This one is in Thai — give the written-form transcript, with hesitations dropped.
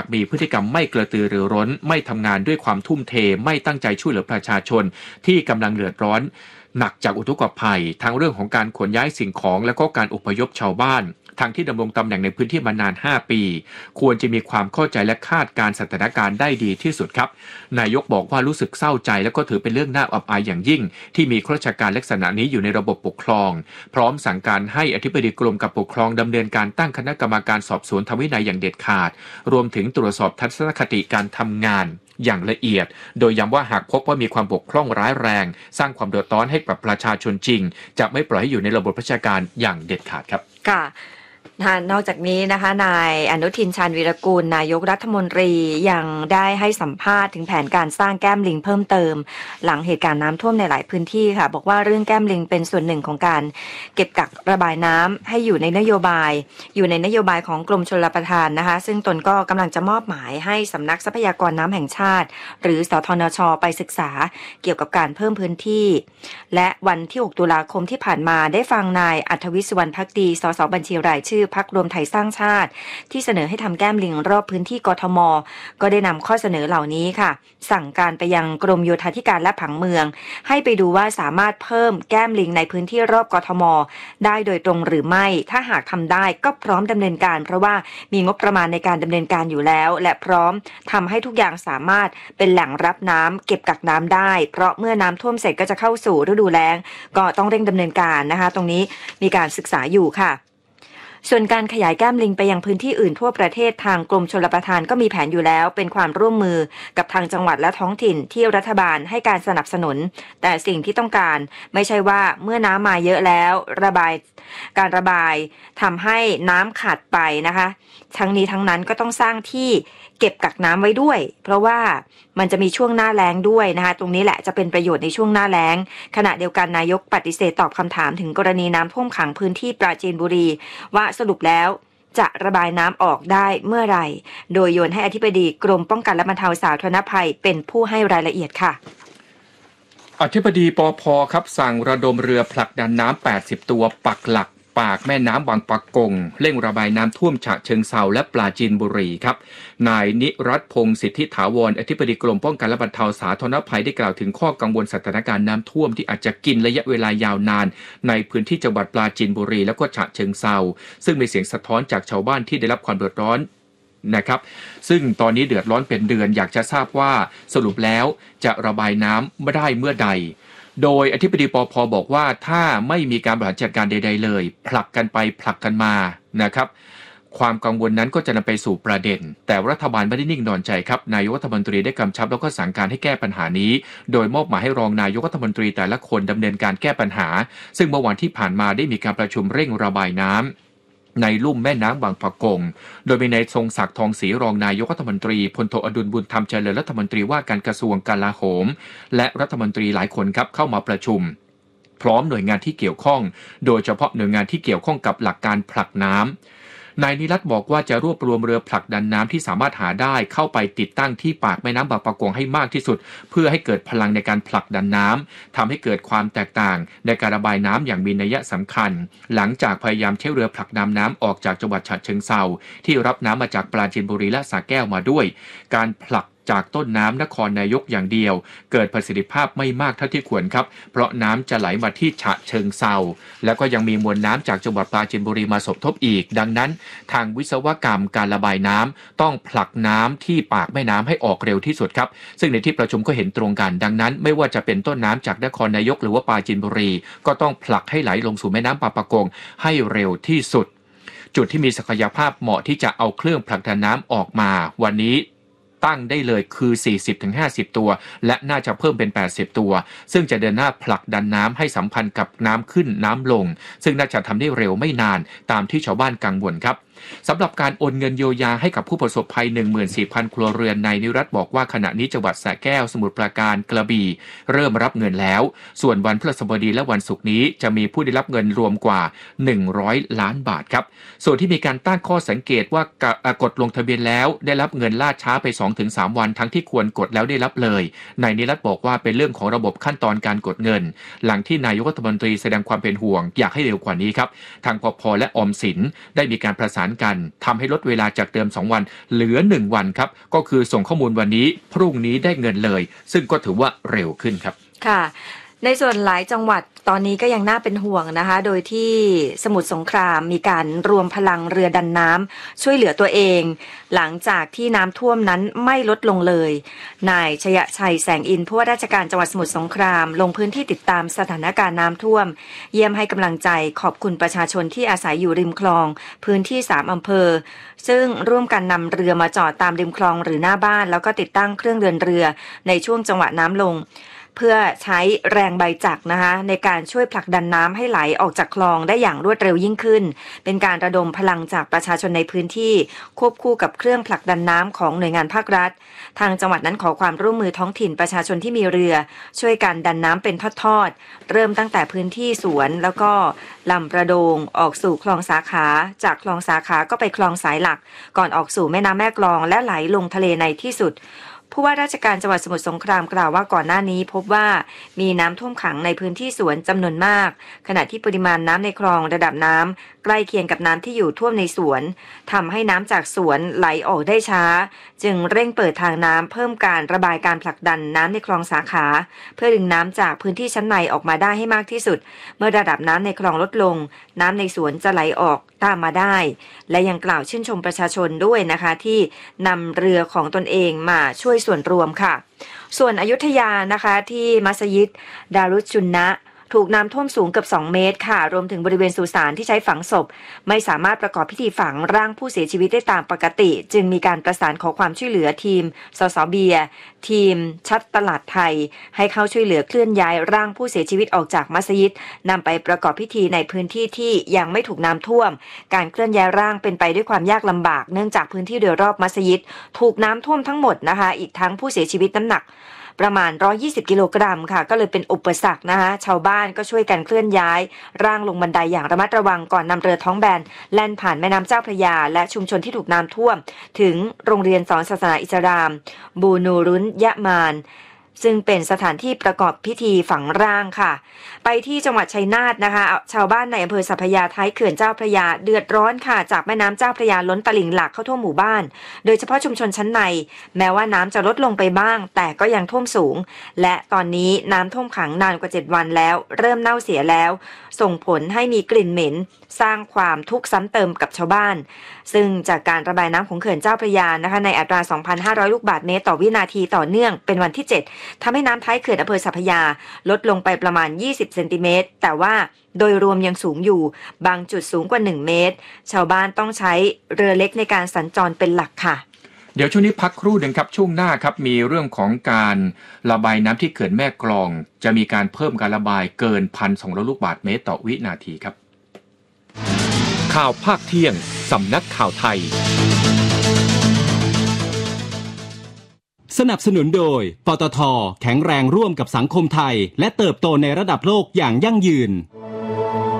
มีพฤติกรรมไม่กระตือรือร้นไม่ทำงานด้วยความทุ่มเทไม่ตั้งใจช่วยเหลือประชาชนที่กำลังเดือดร้อนหนักจากอุทกภัยทั้งเรื่องของการขนย้ายสิ่งของและก็การอพยพชาวบ้านทั้งที่ดำรงตำแหน่งในพื้นที่มานาน5ปีควรจะมีความเข้าใจและคาดการสถานการณ์ได้ดีที่สุดครับนายกบอกว่ารู้สึกเศร้าใจและก็ถือเป็นเรื่องน่าอับอายอย่างยิ่งที่มีข้าราชการลักษณะนี้อยู่ในระบบปกครองพร้อมสั่งการให้อธิบดีกรมการปกครองดำเนินการตั้งคณะกรรมการสอบสวนทางวินัยอย่างเด็ดขาดรวมถึงตรวจสอบทัศนคติการทำงานอย่างละเอียดโดยย้ำว่าหากพบว่ามีความบกพร่องร้ายแรงสร้างความเดือดร้อนให้กับประชาชนจริงจะไม่ปล่อยให้อยู่ในระบบราชการอย่างเด็ดขาดครับค่ะนอกจากนี้นะคะนายอนุทินชาญวีรกูลนายกรัฐมนตรียังได้ให้สัมภาษณ์ถึงแผนการสร้างแก้มลิงเพิ่มเติมหลังเหตุการณ์น้ำท่วมในหลายพื้นที่ค่ะบอกว่าเรื่องแก้มลิงเป็นส่วนหนึ่งของการเก็บกักระบายน้ำให้อยู่ในนโยบายของกรมชลประทานนะคะซึ่งตนก็กำลังจะมอบหมายให้สำนักทรัพยากรน้ำแห่งชาติหรือสทนช.ไปศึกษาเกี่ยวกับการเพิ่มพื้นที่และวันที่6ตุลาคมที่ผ่านมาได้ฟังนายอัธวิทย์ สุวรรณภักดีสสบัญชีรายชื่อพรรครวมไทยสร้างชาติที่เสนอให้ทำแก้มลิงรอบพื้นที่กทม.ก็ได้นำข้อเสนอเหล่านี้ค่ะสั่งการไปยังกรมโยธาธิการและผังเมืองให้ไปดูว่าสามารถเพิ่มแก้มลิงในพื้นที่รอบกทม.ได้โดยตรงหรือไม่ถ้าหากทำได้ก็พร้อมดำเนินการเพราะว่ามีงบประมาณในการดำเนินการอยู่แล้วและพร้อมทำให้ทุกอย่างสามารถเป็นแหล่งรับน้ำเก็บกักน้ำได้เพราะเมื่อน้ำท่วมเสร็จก็จะเข้าสู่ฤดูแล้งก็ต้องเร่งดำเนินการนะคะตรงนี้มีการศึกษาอยู่ค่ะส่วนการขยายแก้มลิงไปยังพื้นที่อื่นทั่วประเทศทางกรมชลประทานก็มีแผนอยู่แล้วเป็นความร่วมมือกับทางจังหวัดและท้องถิ่นที่รัฐบาลให้การสนับสนุนแต่สิ่งที่ต้องการไม่ใช่ว่าเมื่อน้ำมาเยอะแล้วการระบายทำให้น้ำขาดไปนะคะทั้งนี้ทั้งนั้นก็ต้องสร้างที่เก็บกักน้ำไว้ด้วยเพราะว่ามันจะมีช่วงหน้าแล้งด้วยนะคะตรงนี้แหละจะเป็นประโยชน์ในช่วงหน้าแล้งขณะเดียวกันนายกปฏิเสธตอบคำถามถึงกรณีน้ำท่วมขังพื้นที่ปราจีนบุรีว่าสรุปแล้วจะระบายน้ำออกได้เมื่อไหร่โดยโยนให้อธิบดีกรมป้องกันและบรรเทาสาธารณภัยเป็นผู้ให้รายละเอียดค่ะอธิบดีปภ.ครับสั่งระดมเรือผลักดันน้ำ80ตัวปักหลักปากแม่น้ำบางปะกงเร่งระบายน้ำท่วมฉะเชิงเทราและปราจีนบุรีครับนายนิรัตน์พงศ์สิทธิถาวรอธิบดีกรมป้องกันและบรรเทาสาธารณภัยได้กล่าวถึงข้อกังวลสถานการณ์น้ำท่วมที่อาจจะกินระยะเวลายาวนานในพื้นที่จังหวัดปราจีนบุรีและก็ฉะเชิงเทราซึ่งมีเสียงสะท้อนจากชาวบ้านที่ได้รับความเดือดร้อนนะครับซึ่งตอนนี้เดือดร้อนเป็นเดือนอยากจะทราบว่าสรุปแล้วจะระบายน้ำไม่ได้เมื่อใดโดยอธิบดีปภ.บอกว่าถ้าไม่มีการบริหารจัดการใดๆเลยผลักกันไปผลักกันมานะครับความกังวลนั้นก็จะนำไปสู่ประเด็นแต่รัฐบาลไม่ได้นิ่งนอนใจครับนายกรัฐมนตรีได้กำชับแล้วก็สั่งการให้แก้ปัญหานี้โดยมอบหมายให้รองนายกรัฐมนตรีแต่ละคนดำเนินการแก้ปัญหาซึ่งเมื่อวันที่ผ่านมาได้มีการประชุมเร่งระบายน้ำในลุ่มแม่น้ำบางปะกงโดยมีนายทรงศักดิ์ทองศรีรองนายกรัฐมนตรีพลโทอดุลบุญธรรมเจริญรัฐมนตรีว่าการกระทรวงกลาโหมและรัฐมนตรีหลายคนครับเข้ามาประชุมพร้อมหน่วยงานที่เกี่ยวข้องโดยเฉพาะหน่วยงานที่เกี่ยวข้องกับหลักการผลักน้ำนายนิรัตน์บอกว่าจะรวบรวมเรือผลักดันน้ำที่สามารถหาได้เข้าไปติดตั้งที่ปากแม่น้ำบางปะกงให้มากที่สุดเพื่อให้เกิดพลังในการผลักดันน้ำทำให้เกิดความแตกต่างในการระบายน้ำอย่างมีนัยสำคัญหลังจากพยายามใช้เรือผลักดันน้ำออกจากจังหวัดฉะเชิงเทราที่รับน้ำมาจากปราจีนบุรีและสระแก้วมาด้วยการผลักจากต้นน้ำนครนายกอย่างเดียวเกิดประสิทธิภาพไม่มากเท่าที่ควรครับเพราะน้ำจะไหลมาที่ฉะเชิงเทราแล้วก็ยังมีมวลน้ำจากจังหวัดปราจีนบุรีมาสมทบอีกดังนั้นทางวิศวกรรมการระบายน้ำต้องผลักน้ำที่ปากแม่น้ำให้ออกเร็วที่สุดครับซึ่งในที่ประชุมก็เห็นตรงกันดังนั้นไม่ว่าจะเป็นต้นน้ำจากนครนายกหรือว่าปราจีนบุรีก็ต้องผลักให้ไหลลงสู่แม่น้ำบางปะกงให้เร็วที่สุดจุดที่มีศักยภาพเหมาะที่จะเอาเครื่องผลักดันน้ำออกมาวันนี้ตั้งได้เลยคือ 40-50 ตัวและน่าจะเพิ่มเป็น80ตัวซึ่งจะเดินหน้าผลักดันน้ำให้สัมพันธ์กับน้ำขึ้นน้ำลงซึ่งน่าจะทำได้เร็วไม่นานตามที่ชาวบ้านกังวลครับสำหรับการโอนเงินเยียวยาให้กับผู้ประสบภัย 14,000 ครัวเรือนนายนิรัตน์บอกว่าขณะนี้จังหวัดสระแก้วสมุทรปราการกระบี่เริ่มรับเงินแล้วส่วนวันพฤหัสบดีและวันศุกร์นี้จะมีผู้ได้รับเงินรวมกว่า100ล้านบาทครับส่วนที่มีการตั้งข้อสังเกตว่ากดลงทะเบียนแล้วได้รับเงินล่าช้าไป 2-3 วันทั้งที่ควรกดแล้วได้รับเลยนายนิรัตน์บอกว่าเป็นเรื่องของระบบขั้นตอนการกดเงินหลังที่นายกรัฐมนตรีแสดงความเป็นห่วงอยากให้เร็วกว่านี้ครับทางปภ.และออมสินได้มีการประสานกันทำให้ลดเวลาจากเดิม2วันเหลือ1วันครับก็คือส่งข้อมูลวันนี้พรุ่งนี้ได้เงินเลยซึ่งก็ถือว่าเร็วขึ้นครับค่ะในส่วนหลายจังหวัดตอนนี้ก็ยังน่าเป็นห่วงนะคะโดยที่สมุทรสงครามมีการรวมพลังเรือดันน้ำช่วยเหลือตัวเองหลังจากที่น้ำท่วมนั้นไม่ลดลงเลยนายชยชัยแสงอินทร์ผู้ว่าราชการจังหวัดสมุทรสงครามลงพื้นที่ติดตามสถานการณ์น้ำท่วมเยี่ยมให้กำลังใจขอบคุณประชาชนที่อาศัยอยู่ริมคลองพื้นที่3อำเภอซึ่งร่วมกันนำเรือมาจอดตามริมคลองหรือหน้าบ้านแล้วก็ติดตั้งเครื่องเดินเรือในช่วงจังหวะน้ำลงเพื่อใช้แรงใบจักรนะคะในการช่วยผลักดันน้ำให้ไหลออกจากคลองได้อย่างรวดเร็วยิ่งขึ้นเป็นการระดมพลังจากประชาชนในพื้นที่ควบคู่กับเครื่องผลักดันน้ำของหน่วยงานภาครัฐทางจังหวัดนั้นขอความร่วมมือท้องถิ่นประชาชนที่มีเรือช่วยกันดันน้ำเป็นทอดๆเริ่มตั้งแต่พื้นที่สวนแล้วก็ลำประโดงออกสู่คลองสาขาจากคลองสาขาก็ไปคลองสายหลักก่อนออกสู่แม่น้ำแม่กลองและไหลลงทะเลในที่สุดผู้ว่าราชการจังหวัดสมุทรสงครามกล่าวว่าก่อนหน้านี้พบว่ามีน้ำท่วมขังในพื้นที่สวนจำนวนมากขณะที่ปริมาณน้ำในคลองระดับน้ำใกล้เคียงกับน้ำที่อยู่ท่วมในสวนทำให้น้ำจากสวนไหลออกได้ช้าจึงเร่งเปิดทางน้ำเพิ่มการระบายการผลักดันน้ำในคลองสาขาเพื่อดึงน้ำจากพื้นที่ชั้นในออกมาได้ให้มากที่สุดเมื่อระดับน้ำในคลองลดลงน้ำในสวนจะไหลออกตามมาได้และยังกล่าวชื่นชมประชาชนด้วยนะคะที่นำเรือของตนเองมาช่วยส่วนรวมค่ะส่วนอยุธยานะคะที่มัสยิดดารุชชุนนะถูกน้ำท่วมสูงเกือบ2 เมตรค่ะรวมถึงบริเวณสุสานที่ใช้ฝังศพไม่สามารถประกอบพิธีฝังร่างผู้เสียชีวิตได้ตามปกติจึงมีการประสานขอความช่วยเหลือทีมสสเบียทีมชัดตลาดไทยให้เข้าช่วยเหลือเคลื่อนย้ายร่างผู้เสียชีวิตออกจากมัสยิดนำไปประกอบพิธีในพื้นที่ที่ยังไม่ถูกน้ำท่วมการเคลื่อนย้ายร่างเป็นไปด้วยความยากลำบากเนื่องจากพื้นที่โดยรอบมัสยิดถูกน้ำท่วมทั้งหมดนะคะอีกทั้งผู้เสียชีวิตน้ำหนักประมาณ120 กิโลกรัมค่ะก็เลยเป็นอุปสรรคนะคะชาวบ้านก็ช่วยกันเคลื่อนย้ายร่างลงบันไดอย่างระมัดระวังก่อนนำเรือท้องแบนแล่นผ่านแม่น้ำเจ้าพระยาและชุมชนที่ถูกน้ำท่วมถึงโรงเรียนสอนศาสนาอิสลามบูนูรุนยะมานซึ่งเป็นสถานที่ประกอบพิธีฝังร่างค่ะไปที่จังหวัดชัยนาทนะคะชาวบ้านในอำเภอสัพพยาท้ายเขื่อนเจ้าพระยาเดือดร้อนค่ะจากแม่น้ำเจ้าพระยาล้นตลิ่งหลากเข้าท่วมหมู่บ้านโดยเฉพาะชุมชนชั้นในแม้ว่าน้ำจะลดลงไปบ้างแต่ก็ยังท่วมสูงและตอนนี้น้ำท่วมขังนานกว่า7 วันแล้วเริ่มเน่าเสียแล้วส่งผลให้มีกลิ่นเหม็นสร้างความทุกข์ซ้ำเติมกับชาวบ้านซึ่งจากการระบายน้ำของเขื่อนเจ้าพระยานะคะในอัตรา 2,500 ลูกบาศก์เมตรต่อวินาทีต่อเนื่องเป็นวันที่7ทำให้น้ำท้ายเขื่อนอำเภอสัพพยาลดลงไปประมาณ20 เซนติเมตรแต่ว่าโดยรวมยังสูงอยู่บางจุดสูงกว่า1 เมตรชาวบ้านต้องใช้เรือเล็กในการสัญจรเป็นหลักค่ะเดี๋ยวช่วงนี้พักครู่หนึ่งครับช่วงหน้าครับมีเรื่องของการระบายน้ำที่เขื่อนแม่กลองจะมีการเพิ่มการระบายเกิน 1,200 ลูกบาศก์เมตรต่อวินาทีครับข่าวภาคเที่ยงสำนักข่าวไทยสนับสนุนโดยปตท.แข็งแรงร่วมกับสังคมไทยและเติบโตในระดับโลกอย่างยั่งยืน